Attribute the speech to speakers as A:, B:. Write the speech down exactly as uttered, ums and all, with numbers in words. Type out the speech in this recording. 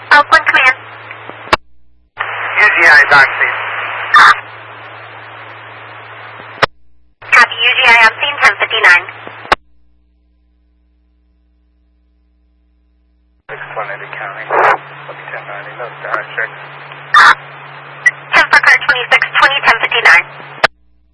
A: Oakland Command.
B: U G I is on scene.
A: Copy, U G I on scene, ten fifty-nine.
B: six one eight County. ten ninety, no star check.
A: ten for car twenty-six twenty, ten fifty-nine.